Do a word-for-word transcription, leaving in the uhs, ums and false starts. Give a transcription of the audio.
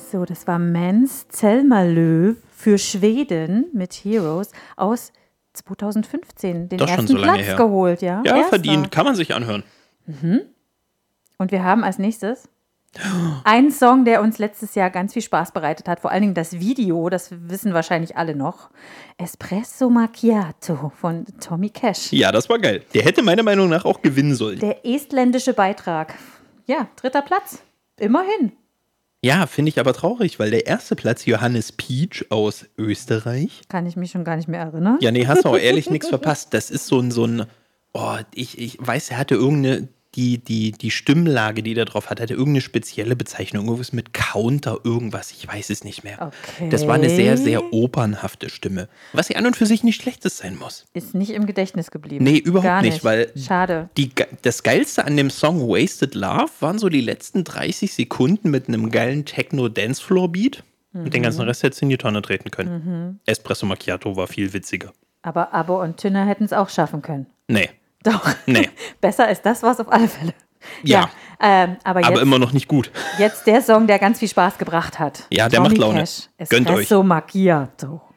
So, das war Mens Zelmerlöw für Schweden mit Heroes aus zwanzig fünfzehn. Den Doch schon ersten so lange Platz her. geholt, ja. Ja, Erster. verdient. Kann man sich anhören. Mhm. Und wir haben als nächstes einen Song, der uns letztes Jahr ganz viel Spaß bereitet hat. Vor allen Dingen das Video, das wissen wahrscheinlich alle noch. Espresso Macchiato von Tommy Cash. Ja, das war geil. Der hätte meiner Meinung nach auch gewinnen sollen. Der estländische Beitrag. Ja, dritter Platz. Immerhin. Ja, finde ich aber traurig, weil der erste Platz Johannes Peach aus Österreich. Kann ich mich schon gar nicht mehr erinnern. Ja, nee, hast du auch ehrlich nichts verpasst. Das ist so ein, so ein, oh, ich, ich weiß, er hatte irgendeine, die, die, die Stimmlage, die er drauf hat, hatte irgendeine spezielle Bezeichnung. Irgendwas mit Counter, irgendwas, ich weiß es nicht mehr. Okay. Das war eine sehr, sehr opernhafte Stimme. Was ja an und für sich nicht schlechtes sein muss. Ist nicht im Gedächtnis geblieben. Nee, überhaupt Gar nicht, weil Schade. Die, das Geilste an dem Song Wasted Love waren so die letzten dreißig Sekunden mit einem geilen Techno-Dancefloor-Beat. Mhm. Und den ganzen Rest hättest du in die Tonne treten können. Mhm. Espresso Macchiato war viel witziger. Aber Abo und Tünner hätten es auch schaffen können. Nee. Doch. Nee. Besser ist das was auf alle Fälle. Ja. ja ähm, aber, aber jetzt, immer noch nicht gut. Jetzt der Song, der ganz viel Spaß gebracht hat. Ja, der Tommy macht Laune. Cash, Gönnt euch. Espresso Macchiato.